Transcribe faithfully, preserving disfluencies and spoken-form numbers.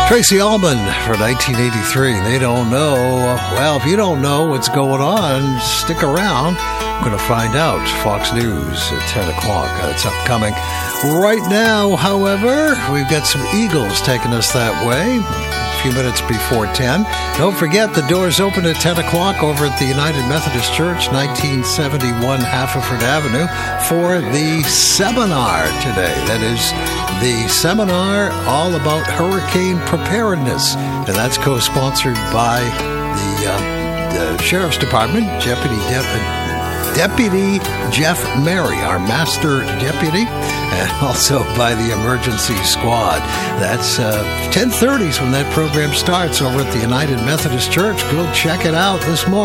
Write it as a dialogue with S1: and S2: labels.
S1: Tracy Ullman for nineteen eighty-three. They don't know. Well, if you don't know what's going on, stick around. I'm going to find out. Fox News at ten o'clock. It's upcoming. Right now, however, we've got some Eagles taking us that way. A few minutes before ten. Don't forget, the doors open at ten o'clock over at the United Methodist Church, nineteen seventy-one Haverford Avenue, for the seminar today. That is the seminar all about hurricane preparedness. And that's co-sponsored by the, uh, the Sheriff's Department, Deputy Deputy. Deputy Jeff Mary, our master deputy, and also by the emergency squad. That's uh, ten thirty is when that program starts over at the United Methodist Church. Go check it out this morning.